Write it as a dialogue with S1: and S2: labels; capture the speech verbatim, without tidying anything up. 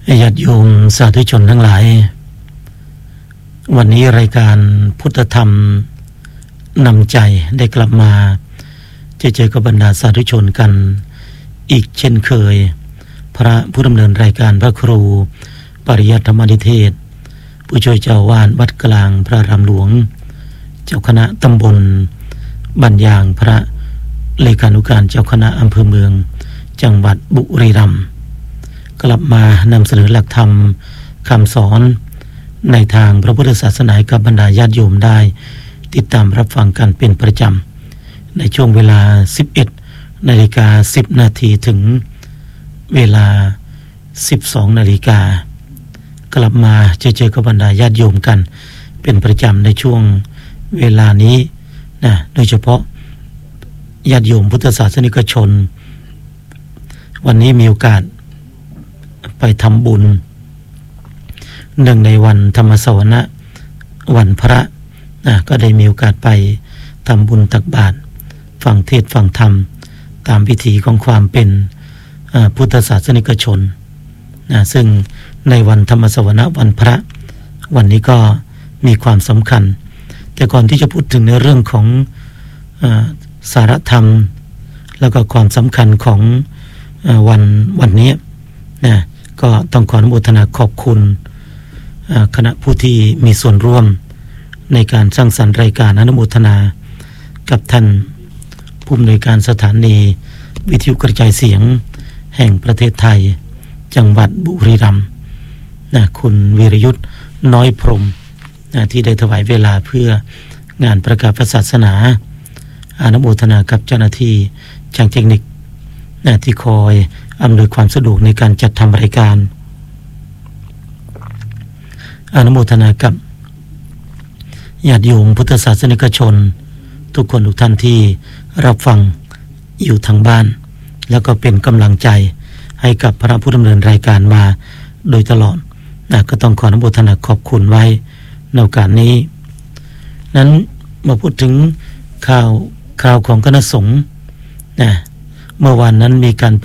S1: ญาติโยมสาธุชนทั้งหลายวันนี้รายการพุทธธรรมนำใจได้กลับมาเจอเจอกับบรรดาสาธุชนกันอีกเช่นเคยพระผู้ดำเนินรายการพระครูปริยัติธรรมนิเทศผู้ช่วยเจ้าวาดวัดกลางพระรามหลวงเจ้าคณะตำบลบ้านยางพระเลขานุการเจ้าคณะอำเภอเมืองจังหวัดบุรีรัมย์กลับมานำเสนอหลักธรรมคำสอนในทางพระพุทธศาสนากับบรรดาญาติโยมได้ติดตามรับฟังกันเป็นประจำในช่วงเวลา สิบเอ็ดนาฬิกาสิบนาทีถึงเวลา สิบสองนาฬิกากลับมาเจอเจอกับบรรดาญาติโยมกันเป็นประจำในช่วงเวลานี้นะโดยเฉพาะญาติโยมพุทธศาสนิกชนวันนี้มีโอกาสไปทำบุญเนื่องในวันธรรมสวนะวันพระนะก็ได้มีโอกาสไปทำบุญตักบาตรฟังเทศน์ฟังธรรมตามวิถีของความเป็นพุทธศาสนิกชนนะซึ่งในวันธรรมสวนะวันพระวันนี้ก็มีความสำคัญแต่ก่อนที่จะพูดถึงในเรื่องของเอ่อสารธรรมแล้วก็ความสำคัญของเอ่อวันวันนี้นะก็ต้องขออนุโมทนาขอบคุณคณะผู้ที่มีส่วนร่วมในการสร้างสรรค์รายการอนุโมทนากับท่านผู้อำนวยการสถานีวิทยุกระจายเสียงแห่งประเทศไทยจังหวัดบุรีรัมย์นะคุณวีรยุทธ์น้อยพรหมนะที่ได้ถวายเวลาเพื่องานประกาศศาสนาอนุโมทนากับเจ้าหน้าที่ช่างเทคนิคนะที่คอยอำนวยความสะดวกในการจัดทำรายการอนุโมทนากับญาติโยมพุทธศาสนิกชนทุกคนทุกท่านที่รับฟังอยู่ทางบ้านแล้วก็เป็นกำลังใจให้กับพระผู้ดำเนินรายการมาโดยตลอดนะก็ต้องขออนุโมทนาขอบคุณไว้ในโอกาสนี้นั้นมาพูดถึงข่าวข่าวของคณะสงฆ์นะเมื่อวานนั้นมีการ